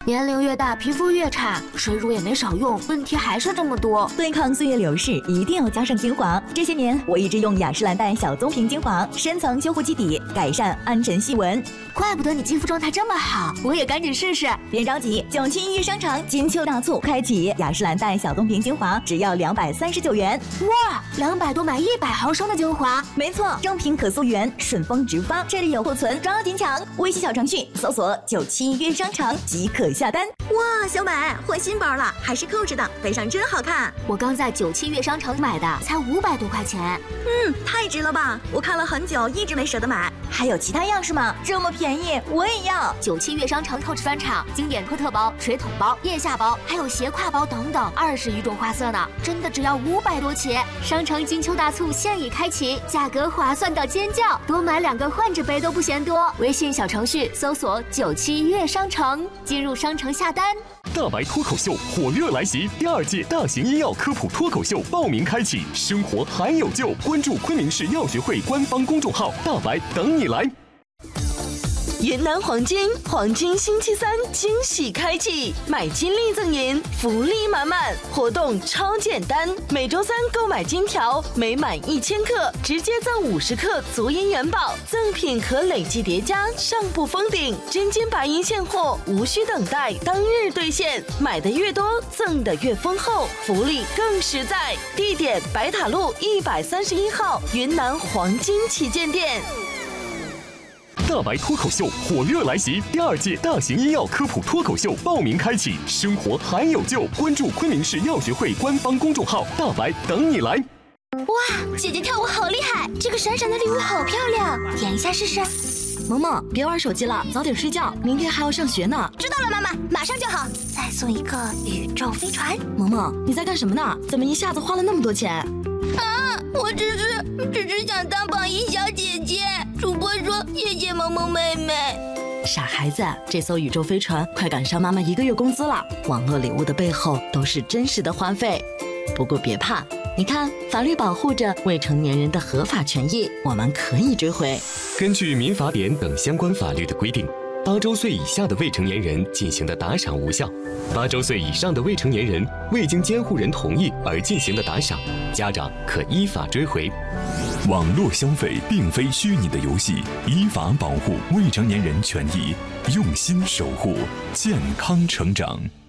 年龄越大，皮肤越差，水乳也没少用，问题还是这么多。 对抗岁月流逝，一定要加上精华。这些年，我一直用雅诗兰黛小棕瓶精华，深层修护基底，改善暗沉细纹。 怪不得你肌肤状态这么好，我也赶紧试试。 别着急，97一月商场金秋大促开启，雅诗兰黛小棕瓶精华只要239元。 哇，200多买100毫升的精华， 没错，正品可溯源，顺丰直发，这里有库存，抓紧抢！微信小程序搜索97一月商场即可下单。 哇，小美换新包了，还是扣着的，背上真好看。 我刚在97月商城买的，才500多块钱。 太值了吧！我看了很久，一直没舍得买。 还有其他样式吗？这么便宜，我也要。 97月商城透视专场，经典托特包、水桶包、腋下包，还有斜挎包等等，20余种花色呢，真的只要500多起。商城金秋大促现已开启，价格划算到尖叫，多买2个换着背都不嫌多。微信小程序搜索97月商城，进入商城下单。 大白脱口秀火热来袭，第2届大型医药科普脱口秀报名开启，生活还有救，关注昆明市药学会官方公众号，大白等你来。 云南黄金星期3惊喜开启，买金立赠银，福利满满，活动超简单，每周3购买金条，每满1000克直接赠50克足银元宝，赠品可累计叠加，上不封顶，真金白银现货，无需等待，当日兑现，买的越多，赠的越丰厚，福利更实在。地点：白塔路131号云南黄金旗舰店。 大白脱口秀火热来袭，第2届大型医药科普脱口秀报名开启，生活还有救，关注昆明市药学会官方公众号，大白等你来。 哇，姐姐跳舞好厉害，这个闪闪的礼物好漂亮，点一下试试。 萌萌，别玩手机了，早点睡觉，明天还要上学呢。 知道了，妈妈，马上就好。再送一个宇宙飞船。 萌萌，你在干什么呢？怎么一下子花了那么多钱？ 我只是想当榜一小姐姐。主播说谢谢萌萌妹妹。 傻孩子，这艘宇宙飞船快赶上妈妈1个月工资了。网络礼物的背后都是真实的花费。不过别怕，你看，法律保护着未成年人的合法权益，我们可以追回。 根据民法典等相关法律的规定，8周岁以下的未成年人进行的打赏无效，8周岁以上的未成年人未经监护人同意而进行的打赏，家长可依法追回。 网络消费并非虚拟的游戏，依法保护未成年人权益，用心守护健康成长。